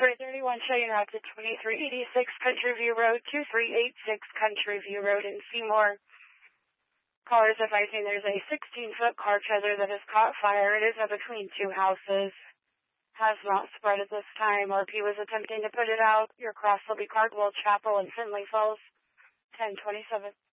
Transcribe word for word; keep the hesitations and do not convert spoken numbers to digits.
three thirty-one Cheyenne Rapid, twenty-three eighty-six Country View Road, two three eight six Country View Road in Seymour. Callers advising there's a sixteen-foot car trailer that has caught fire. It is in between two houses. Has not spread at this time. R P was attempting to put it out. Your cross will be Cardwell Chapel in Finley Falls, ten twenty-seven.